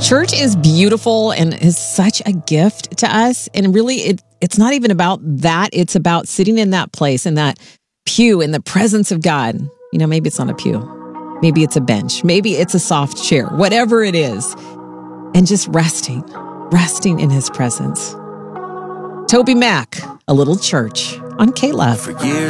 Church is beautiful and is such a gift to us. And really, it's not even about that. It's about sitting in that place, in that pew, in the presence of God. You know, maybe it's not a pew. Maybe it's a bench. Maybe it's a soft chair. Whatever it is. And just resting in his presence. Toby Mac, A Little Church on K-Love. For years